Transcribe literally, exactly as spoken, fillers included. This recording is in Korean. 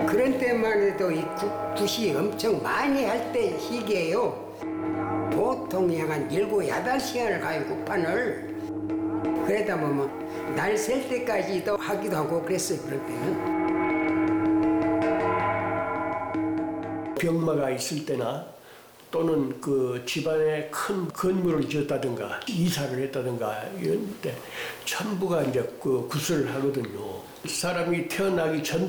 그런 때만 해도 이 굿이 엄청 많이 할 때 시기예요. 보통 한 일곱, 여덟 시간을 가요, 굿판을. 그러다 보면 날 셀 때까지도 하기도 하고 그랬어요, 그럴 때는. 병마가 있을 때나 또는 그 집안에 큰 건물을 지었다든가 이사를 했다든가 이런 때 전부가 이제 그 굿을 하거든요. 사람이 태어나기 전